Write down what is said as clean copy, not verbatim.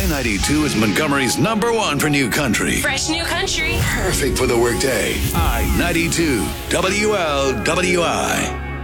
I-92 is Montgomery's #1 for new country. Fresh new country. Perfect for the workday. I-92, WLWI.